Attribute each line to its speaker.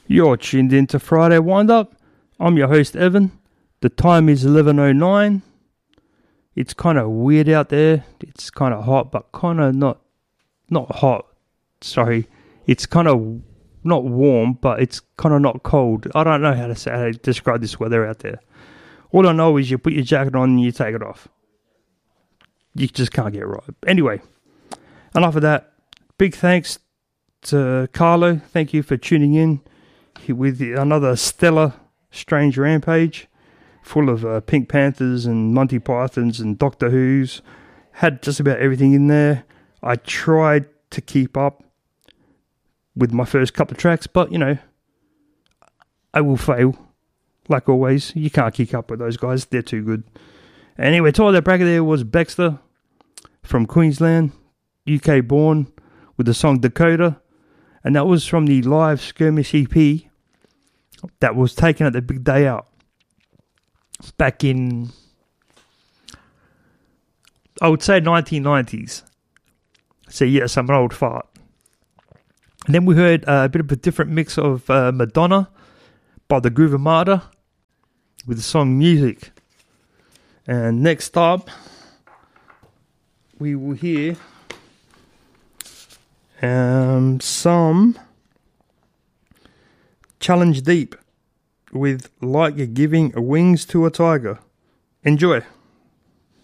Speaker 1: You're tuned in to Friday Wind Up. I'm your host, Evan. The time is 11:09. It's kind of weird out there. It's kind of hot, but kind of not hot. Sorry. It's kind of not warm, but it's kind of not cold. I don't know how to describe this weather out there. All I know is you put your jacket on and you take it off. You just can't get right. Anyway, enough of that. Big thanks to Carlo. Thank you for tuning in with another stellar Strange Rampage, full of Pink Panthers and Monty Pythons and Doctor Who's. Had just about everything in there. I tried to keep up with my first couple of tracks, but, you know, I will fail. Like always, you can't keep up with those guys. They're too good. Anyway, top of that bracket there was Baxter from Queensland, UK born, with the song Dakota. And that was from the live Skirmish EP that was taken at the Big Day Out back in, I would say, 1990s. So yes, I'm an old fart. And then we heard a bit of a different mix of Madonna by the Groove Armada with the song Music. And next up, we will hear some Challenge Deep with Like You're Giving Wings to a Tiger. Enjoy.